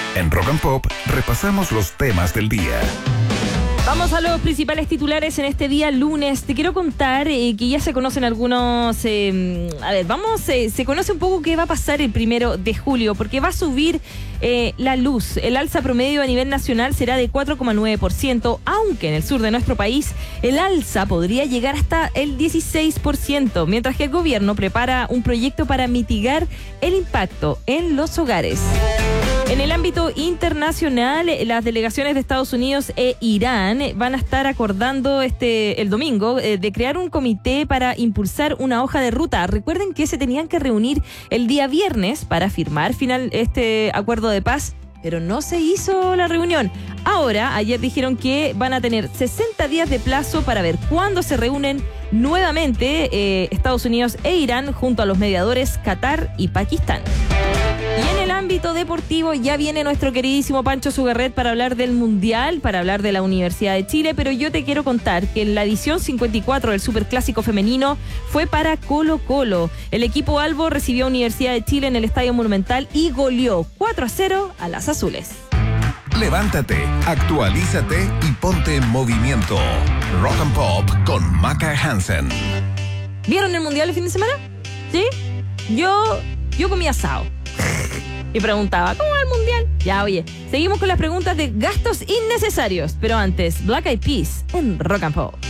En Rock and Pop repasamos los temas del día. Vamos a los principales titulares en este día lunes. Te quiero contar que ya se conocen algunos... se conoce un poco qué va a pasar el 1 de julio, porque va a subir la luz. El alza promedio a nivel nacional será de 4,9%, aunque en el sur de nuestro país el alza podría llegar hasta el 16%, mientras que el gobierno prepara un proyecto para mitigar el impacto en los hogares. En el ámbito internacional, las delegaciones de Estados Unidos e Irán van a estar acordando el domingo de crear un comité para impulsar una hoja de ruta. Recuerden que se tenían que reunir el día viernes para firmar este acuerdo de paz, pero no se hizo la reunión. Ayer dijeron que van a tener 60 días de plazo para ver cuándo se reúnen nuevamente Estados Unidos e Irán junto a los mediadores Qatar y Pakistán. Y en el ámbito deportivo ya viene nuestro queridísimo Pancho Sugarret para hablar del Mundial, para hablar de la Universidad de Chile, pero yo te quiero contar que en la edición 54 del Superclásico Femenino fue para Colo-Colo. El equipo albo recibió a Universidad de Chile en el Estadio Monumental y goleó 4-0 a las azules. Levántate, actualízate y ponte en movimiento. Rock and Pop con Maca Hansen. ¿Vieron el Mundial el fin de semana? ¿Sí? Yo comí asado. Y preguntaba, ¿cómo va el Mundial? Ya, oye, seguimos con las preguntas de gastos innecesarios. Pero antes, Black Eyed Peas en Rock and Pop.